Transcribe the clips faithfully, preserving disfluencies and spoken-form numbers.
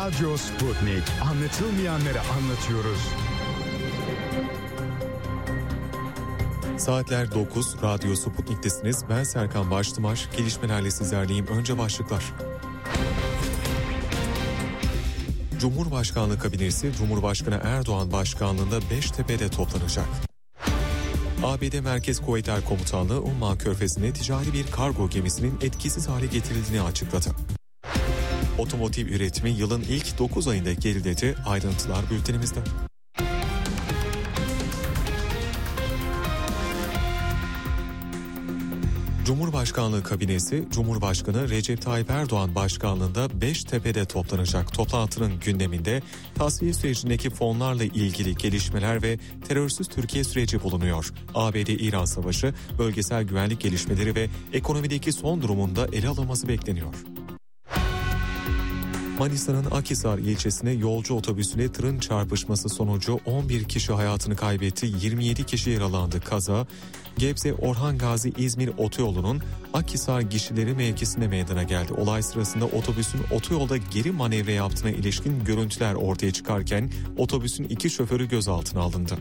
Radyo Sputnik. Anlatılmayanları anlatıyoruz. Saatler dokuz, Radyo Sputnik'tesiniz. Ben Serkan Baştımar. Gelişmelerle sizlerleyim. Önce başlıklar. Cumhurbaşkanlığı kabinesi, Cumhurbaşkanı Erdoğan başkanlığında Beştepe'de toplanacak. A B D Merkez Kuvvetler Komutanlığı Umman Körfezi'ne ticari bir kargo gemisinin etkisiz hale getirildiğini açıkladı. Otomotiv üretimi yılın ilk dokuz ayında geriledi. Ayrıntılar bültenimizde. Cumhurbaşkanlığı kabinesi, Cumhurbaşkanı Recep Tayyip Erdoğan başkanlığında Beştepe'de toplanacak. Toplantının gündeminde tasfiye sürecindeki fonlarla ilgili gelişmeler ve terörsüz Türkiye süreci bulunuyor. A B D-İran savaşı, bölgesel güvenlik gelişmeleri ve ekonomideki son durumunda ele alınması bekleniyor. Manisa'nın Akhisar ilçesine yolcu otobüsüne tırın çarpışması sonucu on bir kişi hayatını kaybetti, yirmi yedi kişi yaralandı. Kaza, Gebze Orhan Gazi İzmir otoyolunun Akhisar gişileri mevkisinde meydana geldi. Olay sırasında otobüsün otoyolda geri manevra yaptığına ilişkin görüntüler ortaya çıkarken otobüsün iki şoförü gözaltına alındı.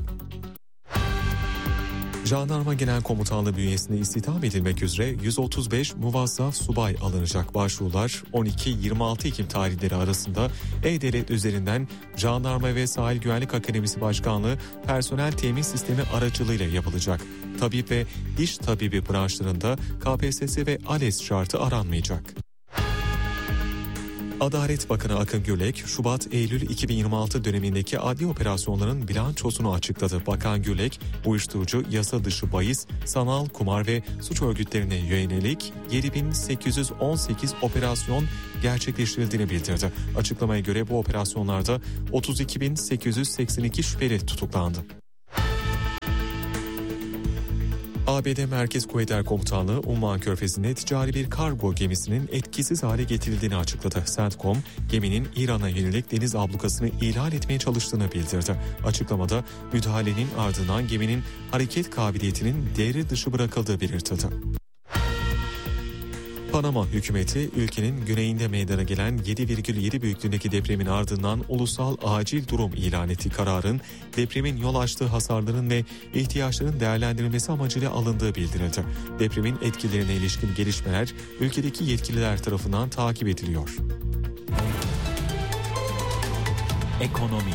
Jandarma Genel Komutanlığı bünyesinde istihdam edilmek üzere yüz otuz beş muvazzaf subay alınacak. Başvurular on iki yirmi altı Ekim tarihleri arasında E-Devlet üzerinden Jandarma ve Sahil Güvenlik Akademisi Başkanlığı personel temin sistemi aracılığıyla yapılacak. Tabip ve diş tabibi branşlarında K P S S ve ALES şartı aranmayacak. Adalet Bakanı Akın Gürlek, Şubat-Eylül iki bin yirmi altı dönemindeki adli operasyonların bilançosunu açıkladı. Bakan Gürlek, uyuşturucu, yasa dışı bahis, sanal, kumar ve suç örgütlerine yönelik yedi bin sekiz yüz on sekiz operasyon gerçekleştirildiğini bildirdi. Açıklamaya göre bu operasyonlarda otuz iki bin sekiz yüz seksen iki şüpheli tutuklandı. A B D Merkez Kuvvetler Komutanlığı Umman Körfezi'ne ticari bir kargo gemisinin etkisiz hale getirildiğini açıkladı. CENTCOM, geminin İran'a yönelik deniz ablukasını ihlal etmeye çalıştığını bildirdi. Açıklamada müdahalenin ardından geminin hareket kabiliyetinin devre dışı bırakıldığı belirtildi. Panama hükümeti ülkenin güneyinde meydana gelen yedi virgül yedi büyüklüğündeki depremin ardından ulusal acil durum ilan etti. Kararın depremin yol açtığı hasarların ve ihtiyaçların değerlendirilmesi amacıyla alındığı bildirildi. Depremin etkilerine ilişkin gelişmeler ülkedeki yetkililer tarafından takip ediliyor. Ekonomi.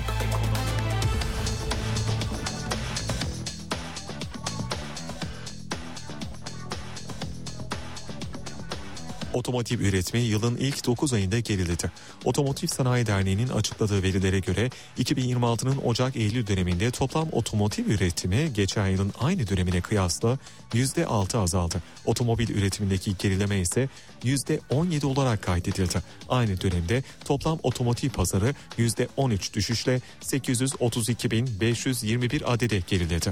Otomotiv üretimi yılın ilk dokuz ayında geriledi. Otomotiv Sanayi Derneği'nin açıkladığı verilere göre iki bin yirmi altının Ocak-Eylül döneminde toplam otomotiv üretimi geçen yılın aynı dönemine kıyasla yüzde altı azaldı. Otomobil üretimindeki gerileme ise yüzde on yedi olarak kaydedildi. Aynı dönemde toplam otomotiv pazarı yüzde on üç düşüşle sekiz yüz otuz iki bin beş yüz yirmi bir adede geriledi.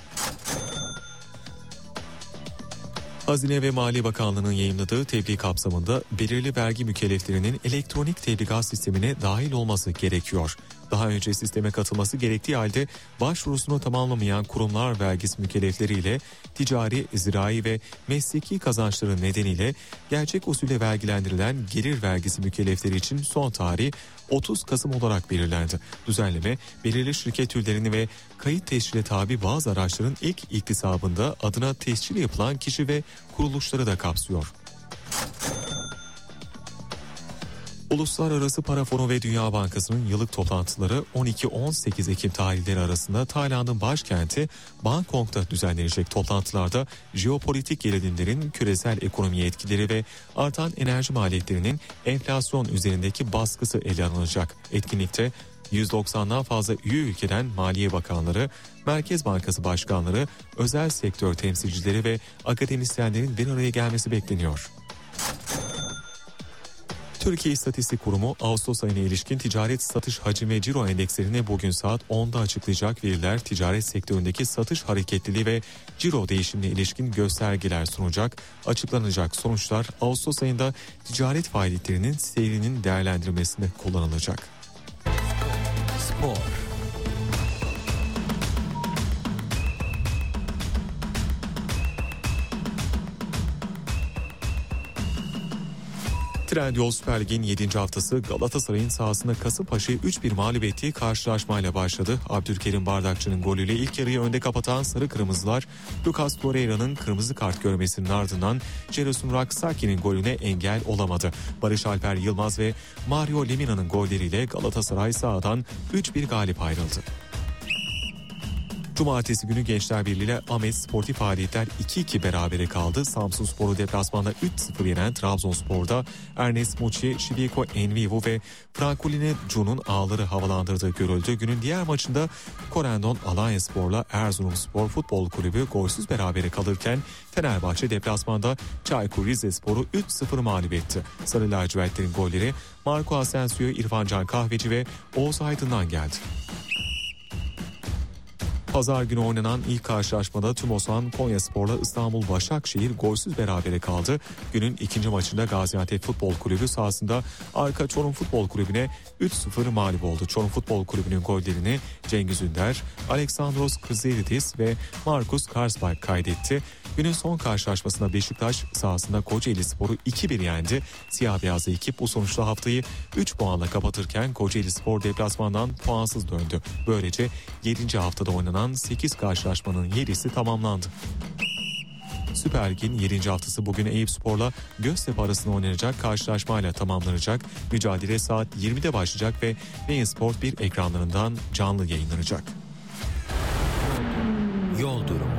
Hazine ve Maliye Bakanlığı'nın yayımladığı tebliğ kapsamında belirli vergi mükelleflerinin elektronik tebligat sistemine dahil olması gerekiyor. Daha önce sisteme katılması gerektiği halde başvurusunu tamamlamayan kurumlar vergisi mükellefleriyle ticari, zirai ve mesleki kazançları nedeniyle gerçek usulle vergilendirilen gelir vergisi mükellefleri için son tarih otuz Kasım olarak belirlendi. Düzenleme belirli şirket türlerini ve kayıt tescile tabi bazı araçların ilk iktisabında adına tescil yapılan kişi ve kuruluşları da kapsıyor. Uluslararası Para Fonu ve Dünya Bankası'nın yıllık toplantıları on iki on sekiz Ekim tarihleri arasında Tayland'ın başkenti Bangkok'ta düzenlenecek. Toplantılarda jeopolitik gerilimlerin küresel ekonomiye etkileri ve artan enerji maliyetlerinin enflasyon üzerindeki baskısı ele alınacak. Etkinlikte yüz doksandan fazla üye ülkeden Maliye Bakanları, Merkez Bankası Başkanları, özel sektör temsilcileri ve akademisyenlerin bir araya gelmesi bekleniyor. Türkiye İstatistik Kurumu Ağustos ayına ilişkin ticaret satış hacim ve ciro endekslerini bugün saat onda açıklayacak. Veriler ticaret sektöründeki satış hareketliliği ve ciro değişimine ilişkin göstergeler sunacak. Açıklanacak sonuçlar Ağustos ayında ticaret faaliyetlerinin seyrinin değerlendirmesinde kullanılacak. Spor. Trendyol Süper Lig'in yedinci haftası Galatasaray'ın sahasında Kasımpaşa'yı üç bir mağlup ettiği karşılaşmayla başladı. Abdülkerim Bardakçı'nın golüyle ilk yarıyı önde kapatan Sarı Kırmızılar, Lucas Torreira'nın kırmızı kart görmesinin ardından Jerasim Raksaki'nin golüne engel olamadı. Barış Alper Yılmaz ve Mario Lemina'nın golleriyle Galatasaray sahadan üç bir galip ayrıldı. Cumartesi günü Gençler Birliği ile Ahmet sportif faaliyetler iki iki berabere kaldı. Samsunspor'u deplasmanda üç sıfır yenen Trabzonspor'da Ernest Muçi, Shibiko Envivu ve Francoline Cun'un ağları havalandırdığı görüldü. Günün diğer maçında Korendon Alanyaspor'la Erzurumspor Futbol Kulübü golsüz berabere kalırken Fenerbahçe deplasmanda Çaykur Rizespor'u üç sıfır mağlup etti. Sarı lacivertlerin golleri Marco Asensio, İrfan Can Kahveci ve Oğuz Aydın'dan geldi. Pazar günü oynanan ilk karşılaşmada Tümosan Konyaspor'la İstanbul Başakşehir golsüz berabere kaldı. Günün ikinci maçında Gaziantep Futbol Kulübü sahasında Arka Çorum Futbol Kulübü'ne üç sıfır mağlup oldu. Çorum Futbol Kulübü'nün gollerini Cengiz Ünder, Aleksandros Kızılidis ve Markus Karsberg kaydetti. Günün son karşılaşmasında Beşiktaş sahasında Kocaelispor'u iki bir yendi. Siyah beyazlı ekip bu sonuçla haftayı üç puanla kapatırken Kocaelispor deplasmandan puansız döndü. Böylece yedinci haftada oynanan sekiz karşılaşmanın yedisi tamamlandı. Süper Lig'in yedinci haftası bugün Eyüpspor'la Göztepe arasında oynanacak karşılaşmayla tamamlanacak. Mücadele saat yirmide başlayacak ve Bein Sport bir ekranlarından canlı yayınlanacak. Yol durumu.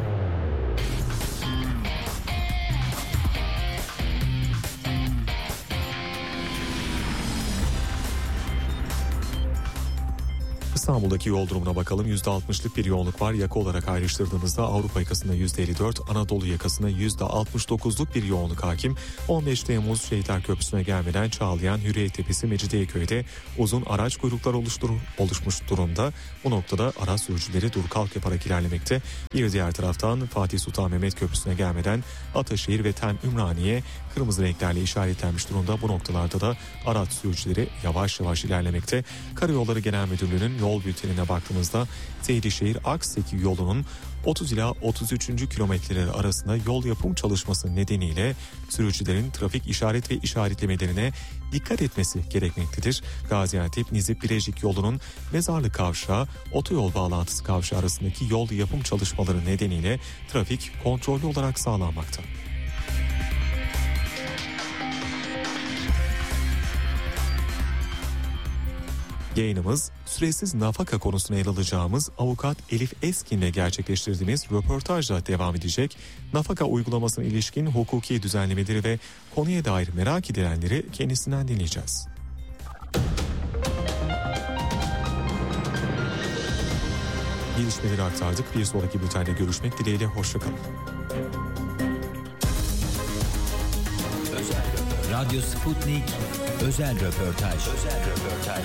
İstanbul'daki yol durumuna bakalım. yüzde altmışlık bir yoğunluk var. Yaka olarak ayrıştırdığımızda Avrupa yakasında yüzde elli dört, Anadolu yakasında yüzde altmış dokuzluk bir yoğunluk hakim. on beş Temmuz Şehitler Köprüsü'ne gelmeden Çağlayan, Hürriyet Tepesi, Mecidiyeköy'de uzun araç kuyruklar oluştur, oluşmuş durumda. Bu noktada araç sürücüleri dur kalk yaparak ilerlemekte. Bir diğer taraftan Fatih Sultan Mehmet Köprüsü'ne gelmeden Ataşehir ve Ten Ümraniye kırmızı renklerle işaretlenmiş durumda. Bu noktalarda da araç sürücüleri yavaş yavaş ilerlemekte. Karayolları Genel Müdürlüğü'nün yol bültenine baktığımızda Seydişehir-Akseki yolunun otuz ila otuz üçüncü kilometreleri arasında yol yapım çalışması nedeniyle sürücülerin trafik işaret ve işaretlemelerine dikkat etmesi gerekmektedir. Gaziantep-Nizip-Bilecik yolunun Mezarlık Kavşağı, otoyol bağlantısı kavşağı arasındaki yol yapım çalışmaları nedeniyle trafik kontrollü olarak sağlanmakta. Yayınımız süresiz nafaka konusuna ele alacağımız avukat Elif Eskin'le gerçekleştirdiğimiz röportajla devam edecek. Nafaka uygulamasına ilişkin hukuki düzenlemeleri ve konuya dair merak edilenleri kendisinden dinleyeceğiz. Gelişmeleri aktardık. Bir sonraki bültende görüşmek dileğiyle. Hoşçakalın. Radyo Sputnik özel röportaj. Özel röportaj.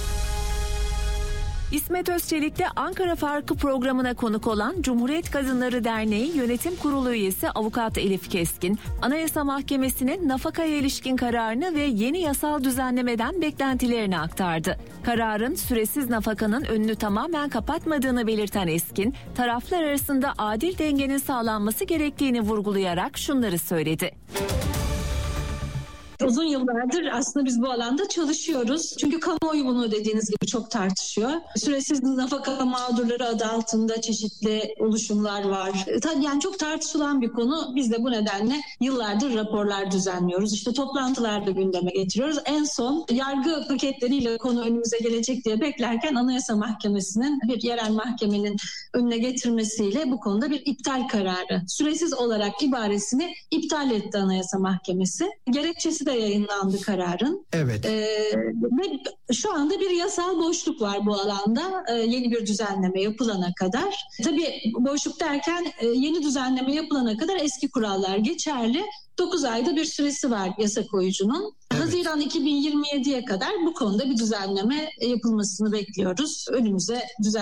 İsmet Özçelik'te Ankara Farkı programına konuk olan Cumhuriyet Kadınları Derneği Yönetim Kurulu üyesi Avukat Elif Keskin, Anayasa Mahkemesi'nin nafakaya ilişkin kararını ve yeni yasal düzenlemeden beklentilerini aktardı. Kararın süresiz nafakanın önünü tamamen kapatmadığını belirten Eskin, taraflar arasında adil dengenin sağlanması gerektiğini vurgulayarak şunları söyledi. Uzun yıllardır aslında biz bu alanda çalışıyoruz. Çünkü kamuoyu bunu dediğiniz gibi çok tartışıyor. Süresiz nafaka mağdurları adı altında çeşitli oluşumlar var. Yani çok tartışılan bir konu. Biz de bu nedenle yıllardır raporlar düzenliyoruz. İşte toplantılarda gündeme getiriyoruz. En son yargı paketleriyle konu önümüze gelecek diye beklerken Anayasa Mahkemesi'nin bir yerel mahkemenin önüne getirmesiyle bu konuda bir iptal kararı. Süresiz olarak ibaresini iptal etti Anayasa Mahkemesi. Gerekçesi de yayınlandı kararın. Evet. Ee, ve şu anda bir yasal boşluk var bu alanda. Ee, yeni bir düzenleme yapılana kadar. Tabii boşluk derken e, yeni düzenleme yapılana kadar eski kurallar geçerli. dokuz ayda bir süresi var yasa koyucunun. Evet. Haziran iki bin yirmi yediye kadar bu konuda bir düzenleme yapılmasını bekliyoruz. Önümüze düzenleme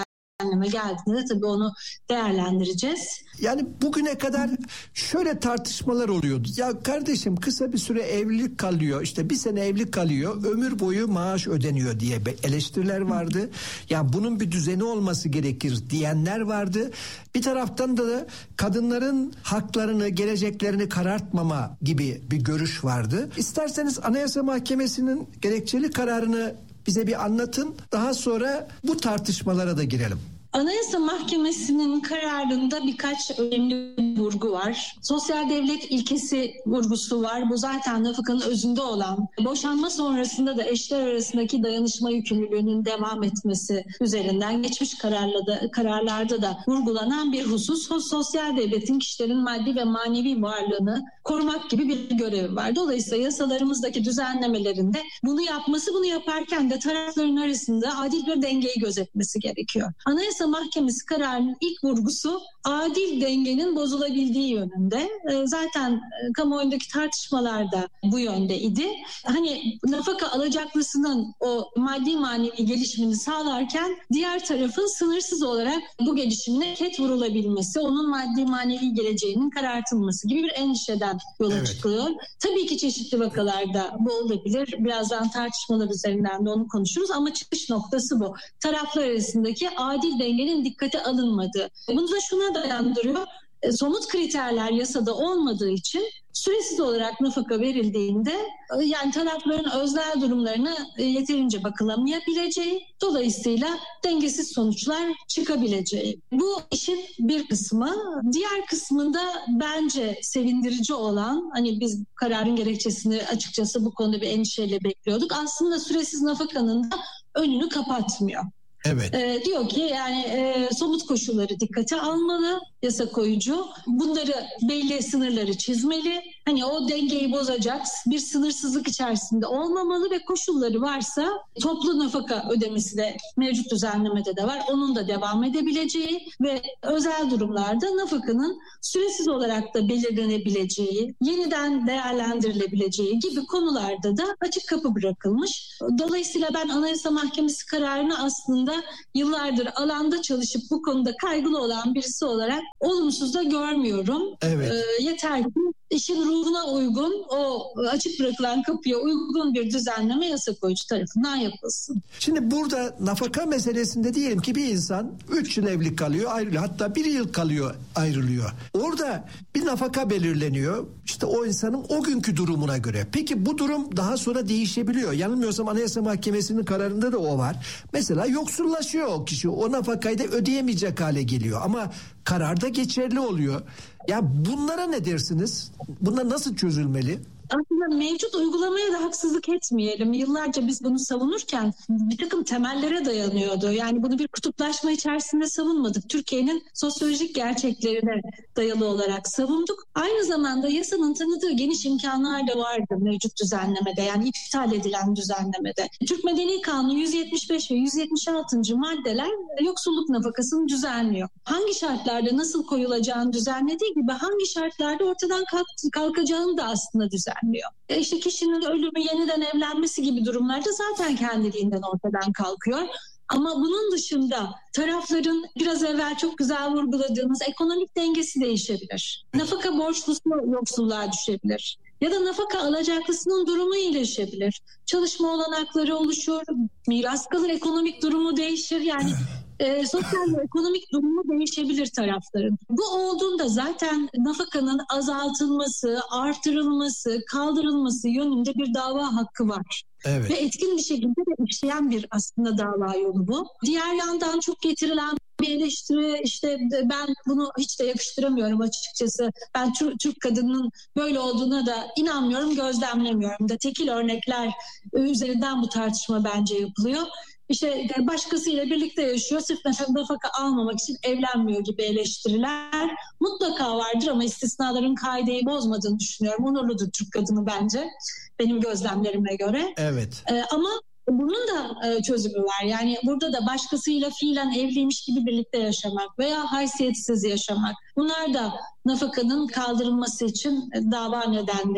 düzenleme geldiğinde tabii onu değerlendireceğiz. Yani bugüne kadar şöyle tartışmalar oluyordu. Ya kardeşim kısa bir süre evlilik kalıyor, işte bir sene evlilik kalıyor, ömür boyu maaş ödeniyor diye eleştiriler vardı. Ya yani bunun bir düzeni olması gerekir diyenler vardı. Bir taraftan da kadınların haklarını, geleceklerini karartmama gibi bir görüş vardı. İsterseniz Anayasa Mahkemesi'nin gerekçeli kararını bize bir anlatın. Daha sonra bu tartışmalara da girelim. Anayasa Mahkemesi'nin kararında birkaç önemli vurgu var. Sosyal devlet ilkesi vurgusu var. Bu zaten nafakanın özünde olan, boşanma sonrasında da eşler arasındaki dayanışma yükümlülüğünün devam etmesi üzerinden geçmiş kararlarda, kararlarda da vurgulanan bir husus. Sosyal devletin kişilerin maddi ve manevi varlığını korumak gibi bir görevi var. Dolayısıyla yasalarımızdaki düzenlemelerinde bunu yapması, bunu yaparken de tarafların arasında adil bir dengeyi gözetmesi gerekiyor. Anayasa Mahkemesi kararının ilk vurgusu adil dengenin bozulabildiği yönünde. Zaten kamuoyundaki tartışmalar da bu yönde idi. Hani nafaka alacaklısının o maddi manevi gelişimini sağlarken diğer tarafın sınırsız olarak bu gelişimine ket vurulabilmesi, onun maddi manevi geleceğinin karartılması gibi bir endişeden yola evet. çıkılıyor. Tabii ki çeşitli vakalarda bu olabilir. Birazdan tartışmalar üzerinden de onu konuşuruz ama çıkış noktası bu. Taraflar arasındaki adil dengenin dikkate alınmadığı. Bunu da şuna dayandırıyor. Somut kriterler yasada olmadığı için süresiz olarak nafaka verildiğinde yani tarafların öznel durumlarına yeterince bakılamayabileceği, dolayısıyla dengesiz sonuçlar çıkabileceği. Bu işin bir kısmı. Diğer kısmında bence sevindirici olan, hani biz kararın gerekçesini açıkçası bu konuda bir endişeyle bekliyorduk. Aslında süresiz nafakanın da önünü kapatmıyor. Evet. Ee, diyor ki yani e, somut koşulları dikkate almalı yasa koyucu. Bunları belli sınırları çizmeli. Hani o dengeyi bozacak bir sınırsızlık içerisinde olmamalı ve koşulları varsa toplu nafaka ödemesi de mevcut düzenlemede de var. Onun da devam edebileceği ve özel durumlarda nafakanın süresiz olarak da belirlenebileceği, yeniden değerlendirilebileceği gibi konularda da açık kapı bırakılmış. Dolayısıyla ben Anayasa Mahkemesi kararını aslında yıllardır alanda çalışıp bu konuda kaygılı olan birisi olarak olumsuz da görmüyorum. Evet. Ee, yeter ki işin ruhuna uygun, o açık bırakılan kapıya uygun bir düzenleme yasa koyucu tarafından yapılsın. Şimdi burada nafaka meselesinde diyelim ki bir insan üç yıl evlilik kalıyor, ayrılıyor. Hatta bir yıl kalıyor, ayrılıyor. Orada bir nafaka belirleniyor. İşte o insanın o günkü durumuna göre. Peki bu durum daha sonra değişebiliyor. Yanılmıyorsam Anayasa Mahkemesi'nin kararında da o var. Mesela yoksullaşıyor o kişi. O nafakayı da ödeyemeyecek hale geliyor. Ama kararda geçerli oluyor. Ya bunlara ne dersiniz? Bunlar nasıl çözülmeli? Aslında mevcut uygulamaya da haksızlık etmeyelim. Yıllarca biz bunu savunurken bir takım temellere dayanıyordu. Yani bunu bir kutuplaşma içerisinde savunmadık. Türkiye'nin sosyolojik gerçeklerine dayalı olarak savunduk. Aynı zamanda yasanın tanıdığı geniş imkanlar da vardı mevcut düzenlemede. Yani iptal edilen düzenlemede. Türk Medeni Kanunu yüz yetmiş beş ve yüz yetmiş altıncı maddeler yoksulluk nafakasını düzenliyor. Hangi şartlarda nasıl koyulacağını düzenlediği gibi hangi şartlarda ortadan kalk- kalkacağını da aslında düzenliyor. E işte kişinin ölümü, yeniden evlenmesi gibi durumlarda zaten kendiliğinden ortadan kalkıyor. Ama bunun dışında tarafların biraz evvel çok güzel vurguladığımız ekonomik dengesi değişebilir. Nafaka borçlusu yoksulluğa düşebilir. Ya da nafaka alacaklısının durumu iyileşebilir. Çalışma olanakları oluşur, miras kalır, ekonomik durumu değişir. Yani e, sosyal ve ekonomik durumu değişebilir tarafların. Bu olduğunda zaten nafakanın azaltılması, artırılması, kaldırılması yönünde bir dava hakkı var. Evet. Ve etkin bir şekilde de işleyen bir aslında dava yolu bu. Diğer yandan çok getirilen bir eleştiri, işte ben bunu hiç de yakıştıramıyorum açıkçası. Ben Türk, Türk kadının böyle olduğuna da inanmıyorum, gözlemlemiyorum da. Tekil örnekler üzerinden bu tartışma bence yapılıyor. İşte başkasıyla birlikte yaşıyor, sırf nafaka almamak için evlenmiyor gibi eleştiriler mutlaka vardır ama istisnaların kaideyi bozmadığını düşünüyorum. Onurludur Türk kadını bence, benim gözlemlerime göre. Evet. Ee, ama bunun da e, çözümü var. Yani burada da başkasıyla fiilen evliymiş gibi birlikte yaşamak veya haysiyetsiz yaşamak. Bunlar da nafakanın kaldırılması için dava nedenleri.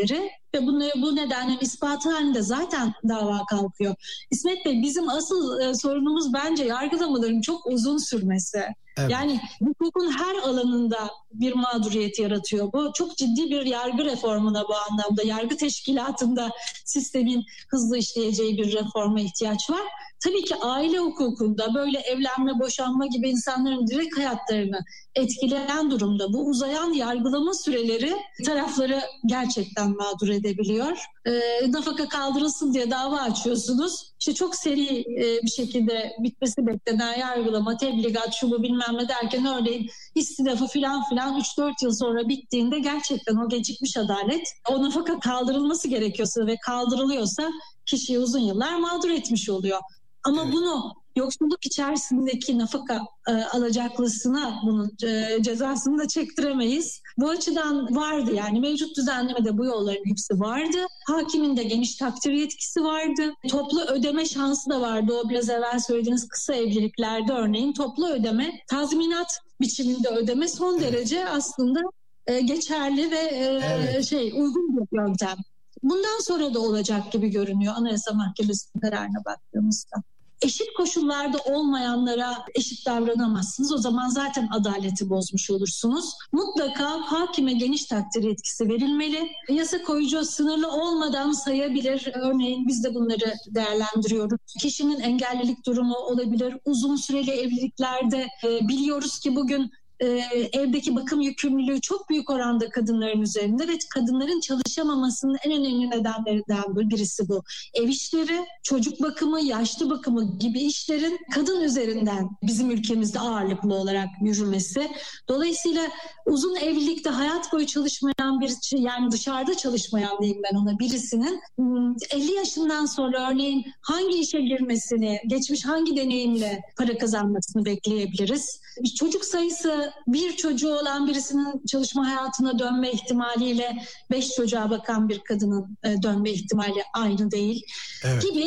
ve bunu, bu nedenle ispatı halinde zaten dava kalkıyor. İsmet Bey, bizim asıl e, sorunumuz bence yargılamaların çok uzun sürmesi. Evet. Yani hukukun her alanında bir mağduriyet yaratıyor. Bu çok ciddi bir yargı reformuna bu anlamda, yargı teşkilatında sistemin hızlı işleyeceği bir reforma ihtiyaç var. Tabii ki aile hukukunda böyle evlenme, boşanma gibi insanların direkt hayatlarını etkileyen durumda bu uzayan yargılama süreleri tarafları gerçekten mağdur edebiliyor. E, nafaka kaldırılsın diye dava açıyorsunuz. İşte çok seri e, bir şekilde bitmesi beklenen yargılama, tebligat, şu bu bilmem ne derken örneğin istinafı filan filan üç dört yıl sonra bittiğinde gerçekten o gecikmiş adalet, o nafaka kaldırılması gerekiyorsa ve kaldırılıyorsa kişiyi uzun yıllar mağdur etmiş oluyor. Ama evet, bunu yoksulluk içerisindeki nafaka e, alacaklısına bunun e, cezasını da çektiremeyiz. Bu açıdan vardı, yani mevcut düzenlemede bu yolların hepsi vardı. Hakimin de geniş takdir yetkisi vardı. Toplu ödeme şansı da vardı. O biraz evvel söylediğiniz kısa evliliklerde örneğin toplu ödeme, tazminat biçiminde ödeme son evet, derece aslında e, geçerli ve e, evet, şey uygun bir yöntem. Bundan sonra da olacak gibi görünüyor Anayasa Mahkemesi'nin kararına baktığımızda. Eşit koşullarda olmayanlara eşit davranamazsınız. O zaman zaten adaleti bozmuş olursunuz. Mutlaka hakime geniş takdir yetkisi verilmeli. Yasa koyucu sınırlı olmadan sayabilir. Örneğin biz de bunları değerlendiriyoruz. Kişinin engellilik durumu olabilir. Uzun süreli evliliklerde e, biliyoruz ki bugün Ee, evdeki bakım yükümlülüğü çok büyük oranda kadınların üzerinde ve kadınların çalışamamasının en önemli nedenlerinden birisi bu. Ev işleri, çocuk bakımı, yaşlı bakımı gibi işlerin kadın üzerinden bizim ülkemizde ağırlıklı olarak yürümesi. Dolayısıyla uzun evlilikte hayat boyu çalışmayan bir, yani dışarıda çalışmayan diyeyim ben ona, birisinin elli yaşından sonra örneğin hangi işe girmesini, geçmiş hangi deneyimle para kazanmasını bekleyebiliriz? Çocuk sayısı, bir çocuğu olan birisinin çalışma hayatına dönme ihtimaliyle beş çocuğa bakan bir kadının dönme ihtimali aynı değil. Evet. Gibi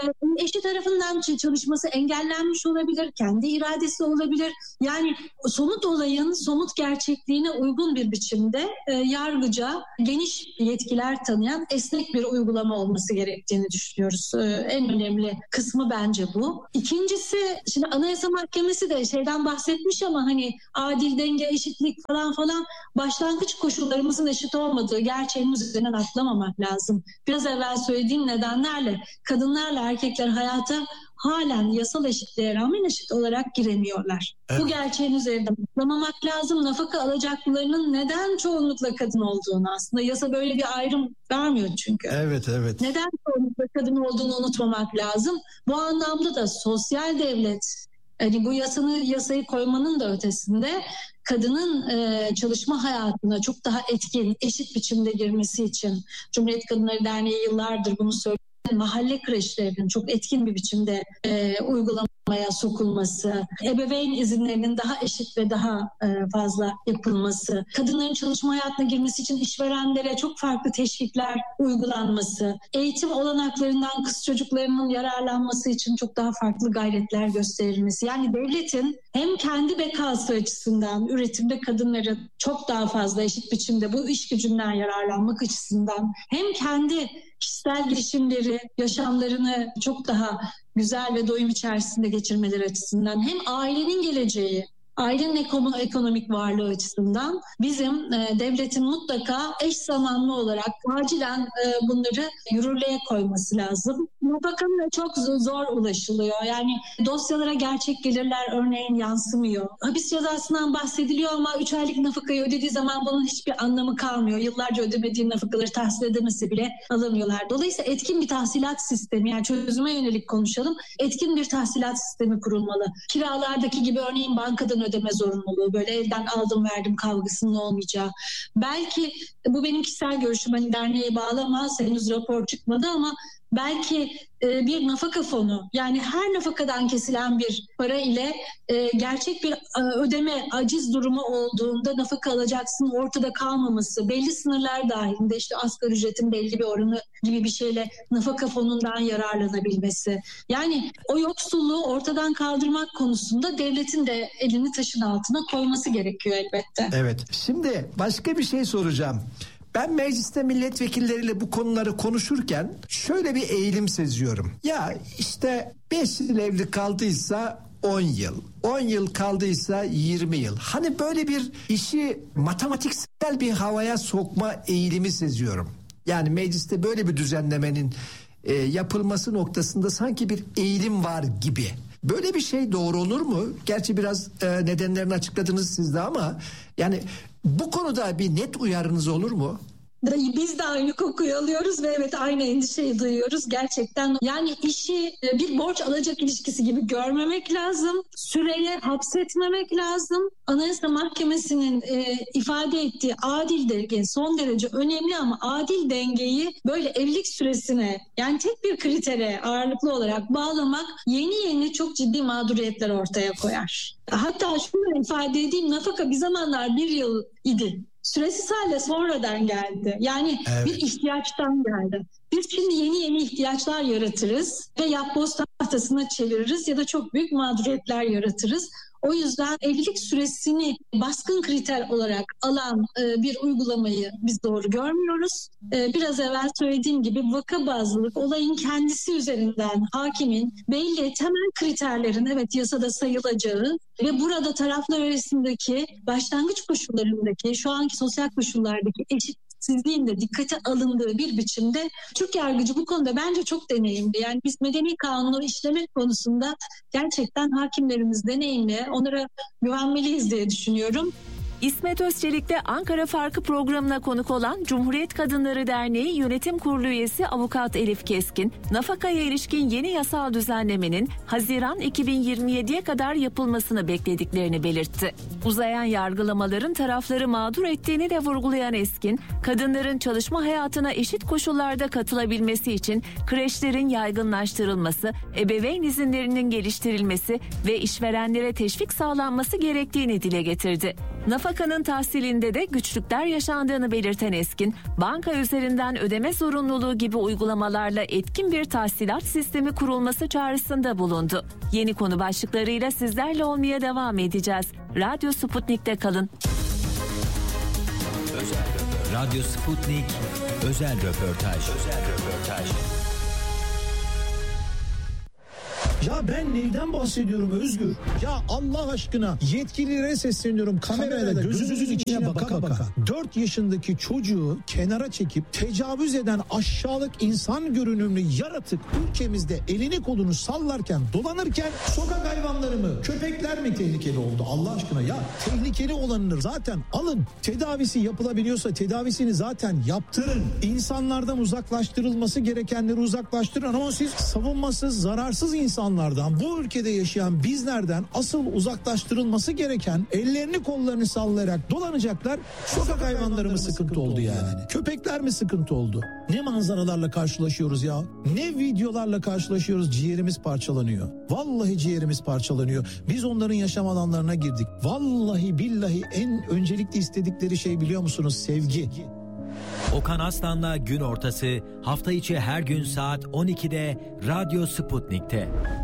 eşi tarafından çalışması engellenmiş olabilir, kendi iradesi olabilir. Yani somut olayın somut gerçekliğine uygun bir biçimde yargıca geniş yetkiler tanıyan esnek bir uygulama olması gerektiğini düşünüyoruz. En önemli kısmı bence bu. İkincisi, şimdi Anayasa Mahkemesi de şeyden bahsetmiş ama hani adil denge, eşitlik falan falan, başlangıç koşullarımızın eşit olmadığı gerçeğinin üzerinden atlamamak lazım. Biraz evvel söylediğim nedenlerle kadınlarla erkekler hayata halen yasal eşitliğe rağmen eşit olarak giremiyorlar. Evet. Bu gerçeğin üzerinden atlamamak lazım. Nafaka alacaklarının neden çoğunlukla kadın olduğunu, aslında yasa böyle bir ayrım vermiyor çünkü. Evet, evet. Neden çoğunlukla kadın olduğunu unutmamak lazım. Bu anlamda da sosyal devlet, yani bu yasanın, yasayı koymanın da ötesinde kadının e, çalışma hayatına çok daha etkin, eşit biçimde girmesi için Cumhuriyet Kadınları Derneği yıllardır bunu söylüyor. Mahalle kreşlerinin çok etkin bir biçimde e, uygulamaya sokulması, ebeveyn izinlerinin daha eşit ve daha e, fazla yapılması, kadınların çalışma hayatına girmesi için işverenlere çok farklı teşvikler uygulanması, eğitim olanaklarından kız çocuklarının yararlanması için çok daha farklı gayretler gösterilmesi. Yani devletin hem kendi bekası açısından üretimde kadınların çok daha fazla eşit biçimde bu iş gücünden yararlanmak açısından, hem kendi kişisel girişimleri, yaşamlarını çok daha güzel ve doyum içerisinde geçirmeleri açısından, hem ailenin geleceği, ailenin ekonomik varlığı açısından bizim e, devletin mutlaka eş zamanlı olarak acilen e, bunları yürürlüğe koyması lazım. Nafaka'na çok zor ulaşılıyor. Yani dosyalara gerçek gelirler örneğin yansımıyor. Hapis cezasından bahsediliyor ama üç aylık nafakayı ödediği zaman bunun hiçbir anlamı kalmıyor. Yıllarca ödemediği nafakaları tahsil edemese bile alamıyorlar. Dolayısıyla etkin bir tahsilat sistemi, yani çözüme yönelik konuşalım, etkin bir tahsilat sistemi kurulmalı. Kiralardaki gibi örneğin bankadan ödeme zorunluluğu, böyle evden aldım verdim kavgasının olmayacağı. Belki bu benim kişisel görüşüm, hani derneğe bağlamaz, henüz rapor çıkmadı ama belki e, bir nafaka fonu, yani her nafakadan kesilen bir para ile e, gerçek bir e, ödeme aciz durumu olduğunda nafaka alacaksın ortada kalmaması, belli sınırlar dahilinde işte asgari ücretin belli bir oranı gibi bir şeyle nafaka fonundan yararlanabilmesi. Yani o yoksulluğu ortadan kaldırmak konusunda devletin de elini taşın altına koyması gerekiyor elbette. Evet. Şimdi başka bir şey soracağım. Ben mecliste milletvekilleriyle bu konuları konuşurken şöyle bir eğilim seziyorum. Ya işte beş yıl evli kaldıysa on yıl, on yıl kaldıysa yirmi yıl. Hani böyle bir işi matematiksel bir havaya sokma eğilimi seziyorum. Yani mecliste böyle bir düzenlemenin e, yapılması noktasında sanki bir eğilim var gibi. Böyle bir şey doğru olur mu? Gerçi biraz e, nedenlerini açıkladınız siz de ama yani bu konuda bir net uyarınız olur mu? Biz de aynı kokuyu alıyoruz ve evet aynı endişeyi duyuyoruz. Gerçekten yani işi bir borç alacak ilişkisi gibi görmemek lazım. Süreye hapsetmemek lazım. Anayasa Mahkemesi'nin e, ifade ettiği adil denge son derece önemli ama adil dengeyi böyle evlilik süresine yani tek bir kritere ağırlıklı olarak bağlamak yeni yeni çok ciddi mağduriyetler ortaya koyar. Hatta şunu ifade edeyim, nafaka bir zamanlar bir yıl idi. Süresiz hale sonradan geldi. Yani evet. Bir ihtiyaçtan geldi. Biz şimdi yeni yeni ihtiyaçlar yaratırız ve yapboz tahtasına çeviririz ya da çok büyük mağduriyetler yaratırız. O yüzden evlilik süresini baskın kriter olarak alan e, bir uygulamayı biz doğru görmüyoruz. E, biraz evvel söylediğim gibi vaka bazlılık, olayın kendisi üzerinden hakimin belli temel kriterlerin evet yasada sayılacağı ve burada taraflar arasındaki başlangıç koşullarındaki şu anki sosyal koşullardaki eşit sizliğin de dikkate alındığı bir biçimde Türk yargıcı bu konuda bence çok deneyimli. Yani biz medeni kanunu işlemek konusunda gerçekten hakimlerimiz deneyimli. Onlara güvenmeliyiz diye düşünüyorum. İsmet Özçelik'te Ankara Farkı programına konuk olan Cumhuriyet Kadınları Derneği Yönetim Kurulu üyesi Avukat Elif Keskin, nafakaya ilişkin yeni yasal düzenlemenin Haziran iki bin yirmi yediye kadar yapılmasını beklediklerini belirtti. Uzayan yargılamaların tarafları mağdur ettiğini de vurgulayan Eskin, kadınların çalışma hayatına eşit koşullarda katılabilmesi için kreşlerin yaygınlaştırılması, ebeveyn izinlerinin geliştirilmesi ve işverenlere teşvik sağlanması gerektiğini dile getirdi. Nafakanın tahsilinde de güçlükler yaşandığını belirten Eskin, banka üzerinden ödeme zorunluluğu gibi uygulamalarla etkin bir tahsilat sistemi kurulması çağrısında bulundu. Yeni konu başlıklarıyla sizlerle olmaya devam edeceğiz. Radyo Sputnik'te kalın. Özel Radyo Sputnik özel röportaj. Özel röportaj. Ya ben neyden bahsediyorum Özgür? Ya Allah aşkına yetkililere sesleniyorum, kamerayla gözünüzün içine baka baka. dört yaşındaki çocuğu kenara çekip tecavüz eden aşağılık insan görünümlü yaratık ülkemizde elini kolunu sallarken, dolanırken sokak hayvanları mı, köpekler mi tehlikeli oldu Allah aşkına? Ya tehlikeli olanını zaten alın, tedavisi yapılabiliyorsa tedavisini zaten yaptırın. İnsanlardan uzaklaştırılması gerekenleri uzaklaştırın ama siz savunmasız, zararsız insan bu ülkede yaşayan bizlerden asıl uzaklaştırılması gereken ellerini kollarını sallayarak dolanacaklar sokak hayvanları mı sıkıntı oldu yani? Köpekler mi sıkıntı oldu? Ne manzaralarla karşılaşıyoruz ya? Ne videolarla karşılaşıyoruz? Ciğerimiz parçalanıyor. Vallahi ciğerimiz parçalanıyor. Biz onların yaşam alanlarına girdik. Vallahi billahi en öncelikli istedikleri şey biliyor musunuz? Sevgi. Okan Aslan'la Gün Ortası hafta içi her gün saat on ikide Radyo Sputnik'te.